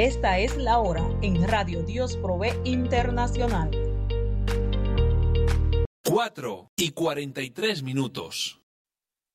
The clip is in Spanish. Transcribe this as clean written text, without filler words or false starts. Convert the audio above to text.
Esta es la hora en Radio Dios Provee Internacional. 4:43.